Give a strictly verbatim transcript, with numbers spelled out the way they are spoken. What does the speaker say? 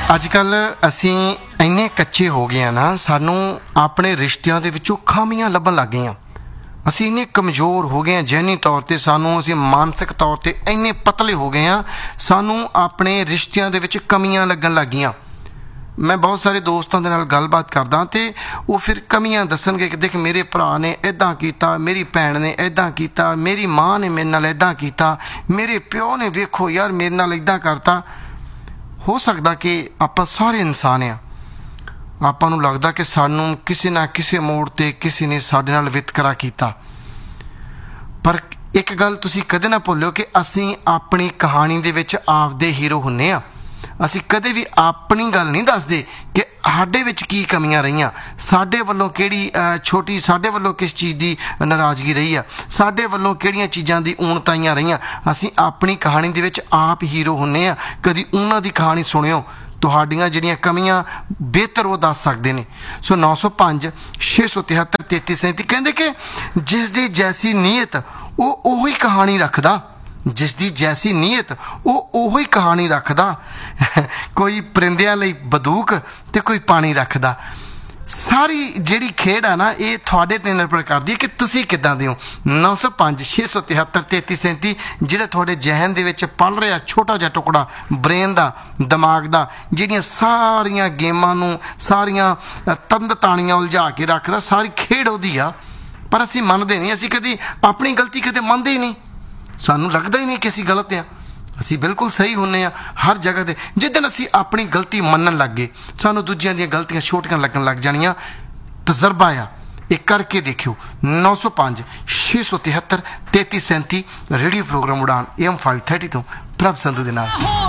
ਅੱਜ ਕੱਲ ਅਸੀਂ ਇੰਨੇ ਕੱਚੇ ਹੋ ਗਏ ਆ ਨਾ, ਸਾਨੂੰ ਆਪਣੇ ਰਿਸ਼ਤਿਆਂ ਦੇ ਵਿੱਚੋਂ ਖਾਮੀਆਂ ਲੱਭਣ ਲੱਗ ਗਈਆਂ। ਅਸੀਂ ਇੰਨੇ ਕਮਜ਼ੋਰ ਹੋ ਗਏ ਹਾਂ ਜਹਿਨੀ ਤੌਰ ਤੇ, ਸਾਨੂੰ ਅਸੀਂ ਮਾਨਸਿਕ ਤੌਰ ਤੇ ਇੰਨੇ ਪਤਲੇ ਹੋ ਗਏ ਹਾਂ, ਸਾਨੂੰ ਆਪਣੇ ਰਿਸ਼ਤਿਆਂ ਦੇ ਵਿੱਚ ਕਮੀਆਂ ਲੱਗਣ ਲੱਗ ਗਈਆਂ। ਮੈਂ ਬਹੁਤ ਸਾਰੇ ਦੋਸਤਾਂ ਦੇ ਨਾਲ ਗੱਲਬਾਤ ਕਰਦਾ ਤੇ ਉਹ ਫਿਰ ਕਮੀਆਂ ਦੱਸਣਗੇ ਕਿ ਦੇਖ ਮੇਰੇ ਭਰਾ ਨੇ ਇੱਦਾਂ ਕੀਤਾ, ਮੇਰੀ ਭੈਣ ਨੇ ਇੱਦਾਂ ਕੀਤਾ, ਮੇਰੀ ਮਾਂ ਨੇ ਮੇਰੇ ਨਾਲ ਇੱਦਾਂ ਕੀਤਾ, ਮੇਰੇ ਪਿਓ ਨੇ ਵੇਖੋ ਯਾਰ ਮੇਰੇ ਨਾਲ ਇੱਦਾਂ ਕਰਤਾ। ਹੋ ਸਕਦਾ ਕਿ ਆਪਾਂ ਸਾਰੇ ਇਨਸਾਨ ਆ, ਆਪਾਂ ਨੂੰ ਲੱਗਦਾ ਕਿ ਸਾਨੂੰ ਕਿਸੇ ਨਾ ਕਿਸੇ ਮੋੜ ਤੇ ਕਿਸੇ ਨੇ ਸਾਡੇ ਨਾਲ ਵਿਤਕਰਾ ਕੀਤਾ, ਪਰ ਇੱਕ ਗੱਲ ਤੁਸੀਂ ਕਦੇ ਨਾ ਭੁੱਲਿਓ ਕਿ ਅਸੀਂ ਆਪਣੀ ਕਹਾਣੀ ਦੇ ਵਿੱਚ ਆਪਦੇ ਹੀਰੋ ਹੁੰਦੇ ਆ। ਅਸੀਂ ਕਦੇ ਵੀ ਆਪਣੀ ਗੱਲ ਨਹੀਂ ਦੱਸਦੇ ਕਿ ਸਾਡੇ ਵਿੱਚ ਕੀ ਕਮੀਆਂ ਰਹੀਆਂ, ਸਾਡੇ ਵੱਲੋਂ ਕਿਹੜੀ ਛੋਟੀ ਸਾਡੇ ਵੱਲੋਂ ਕਿਸ ਚੀਜ਼ ਦੀ ਨਾਰਾਜ਼ਗੀ ਰਹੀ ਆ, ਸਾਡੇ ਵੱਲੋਂ ਕਿਹੜੀਆਂ ਚੀਜ਼ਾਂ ਦੀ ਊਣਤਾਈਆਂ ਰਹੀਆਂ। ਅਸੀਂ ਆਪਣੀ ਕਹਾਣੀ ਦੇ ਵਿੱਚ ਆਪ ਹੀਰੋ ਹੁੰਦੇ ਆ। ਕਦੀ ਉਹਨਾਂ ਦੀ ਕਹਾਣੀ ਸੁਣਿਓ, ਤੁਹਾਡੀਆਂ ਜਿਹੜੀਆਂ ਕਮੀਆਂ ਬਿਹਤਰ ਉਹ ਦੱਸ ਸਕਦੇ ਨੇ। ਸੋ ਨੌ ਸੌ ਪੰਜ ਛੇ ਸੌ ਤਿਹੱਤਰ ਤੇਤੀ ਸੈਂਤੀ ਕਹਿੰਦੇ ਕਿ ਜਿਸ ਦੀ ਜੈਸੀ ਨੀਅਤ ਉਹ ਉਹੀ ਕਹਾਣੀ ਰੱਖਦਾ, ਜਿਸ ਦੀ ਜੈਸੀ ਨੀਅਤ ਉਹ ਉਹੀ ਕਹਾਣੀ ਰੱਖਦਾ। ਕੋਈ ਪਰਿੰਦਿਆਂ ਲਈ ਬੰਦੂਕ ਤੇ ਕੋਈ ਪਾਣੀ ਰੱਖਦਾ। ਸਾਰੀ ਜਿਹੜੀ ਖੇਡ ਆ ਨਾ, ਇਹ ਤੁਹਾਡੇ 'ਤੇ ਨਿਰਭਰ ਕਰਦੀ ਹੈ ਕਿ ਤੁਸੀਂ ਕਿੱਦਾਂ ਦੇ ਹੋ। ਨੌ ਸੌ ਪੰਜ ਛੇ ਸੌ ਤਿਹੱਤਰ ਤੇਤੀ ਸੈਂਤੀ ਜਿਹੜਾ ਤੁਹਾਡੇ ਜ਼ਹਿਨ ਦੇ ਵਿੱਚ ਪਲ ਰਿਹਾ ਛੋਟਾ ਜਿਹਾ ਟੁਕੜਾ ਬ੍ਰੇਨ ਦਾ, ਦਿਮਾਗ ਦਾ, ਜਿਹੜੀਆਂ ਸਾਰੀਆਂ ਗੇਮਾਂ ਨੂੰ, ਸਾਰੀਆਂ ਤੰਦ ਤਾਣੀਆਂ ਉਲਝਾ ਕੇ ਰੱਖਦਾ, ਸਾਰੀ ਖੇਡ ਉਹਦੀ ਆ। ਪਰ ਅਸੀਂ ਮੰਨਦੇ ਨਹੀਂ, ਅਸੀਂ ਕਦੀ ਆਪਣੀ ਗਲਤੀ ਕਦੇ ਮੰਨਦੇ ਹੀ ਨਹੀਂ। ਸਾਨੂੰ ਲੱਗਦਾ ਹੀ ਨਹੀਂ ਕਿ ਅਸੀਂ ਗਲਤ ਹਾਂ, ਅਸੀਂ ਬਿਲਕੁਲ ਸਹੀ ਹੁੰਦੇ ਹਾਂ ਹਰ ਜਗ੍ਹਾ 'ਤੇ। ਜਿੱਦਣ ਅਸੀਂ ਆਪਣੀ ਗਲਤੀ ਮੰਨਣ ਲੱਗ ਗਏ, ਸਾਨੂੰ ਦੂਜਿਆਂ ਦੀਆਂ ਗਲਤੀਆਂ ਛੋਟੀਆਂ ਲੱਗਣ ਲੱਗ ਜਾਣੀਆਂ। ਤਜਰਬਾ ਆ, ਇਹ ਕਰਕੇ ਦੇਖਿਓ। ਨੌ ਸੌ ਪੰਜ ਛੇ ਸੌ ਤਿਹੱਤਰ ਤੇਤੀ ਸੈਂਤੀ radio programme Udaan A M five thirty ਤੋਂ ਪ੍ਰਭ ਸੰਧੂ ਦੇ ਨਾਲ।